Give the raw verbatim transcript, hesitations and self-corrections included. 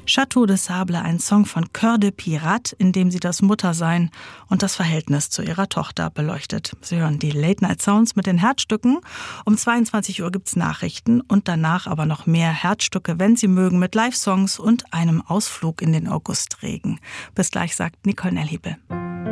Château de Sable, ein Song von Cœur de Pirate, in dem sie das Muttersein und das Verhältnis zu ihrer Tochter beleuchtet. Sie hören die Late Night Sounds mit den Herzstücken. Um zweiundzwanzig Uhr gibt's Nachrichten und danach aber noch mehr Herzstücke, wenn Sie mögen, mit Live-Songs und einem Ausflug in den Augustregen. Bis gleich, sagt Nicole Nelhebel.